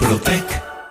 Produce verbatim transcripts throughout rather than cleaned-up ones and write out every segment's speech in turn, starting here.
Murprotec.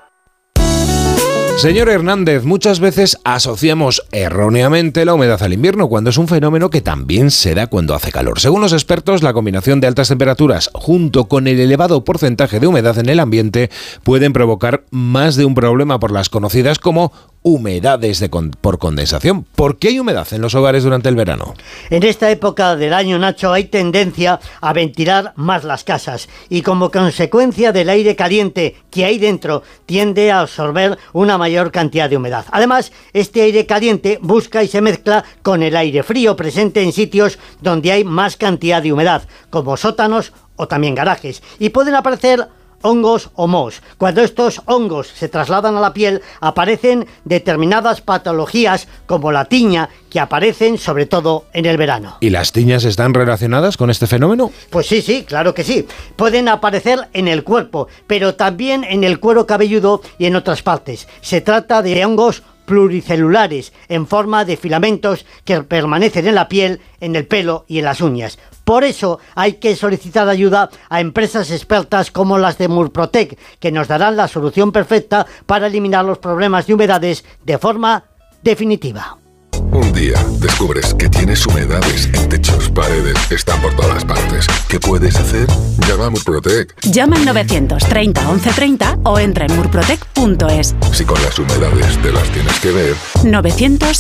Señor Hernández, muchas veces asociamos erróneamente la humedad al invierno, cuando es un fenómeno que también se da cuando hace calor. Según los expertos, la combinación de altas temperaturas junto con el elevado porcentaje de humedad en el ambiente pueden provocar más de un problema por las conocidas como humedades de con- por condensación. ¿Por qué hay humedad en los hogares durante el verano? En esta época del año, Nacho, hay tendencia a ventilar más las casas y como consecuencia del aire caliente que hay dentro tiende a absorber una mayor cantidad de humedad. Además, este aire caliente busca y se mezcla con el aire frío presente en sitios donde hay más cantidad de humedad, como sótanos o también garajes, y pueden aparecer hongos o mohos. Cuando estos hongos se trasladan a la piel, aparecen determinadas patologías como la tiña, que aparecen sobre todo en el verano. ¿Y las tiñas están relacionadas con este fenómeno? Pues sí, sí, claro que sí. Pueden aparecer en el cuerpo, pero también en el cuero cabelludo y en otras partes. Se trata de hongos pluricelulares en forma de filamentos que permanecen en la piel, en el pelo y en las uñas. Por eso hay que solicitar ayuda a empresas expertas como las de Murprotec, que nos darán la solución perfecta para eliminar los problemas de humedades de forma definitiva. Un día descubres que tienes humedades en techos, paredes, están por todas partes. ¿Qué puedes hacer? Llama a Murprotec. Llama al novecientos treinta once treinta o entra en murprotec punto es. Si con las humedades te las tienes que ver. novecientos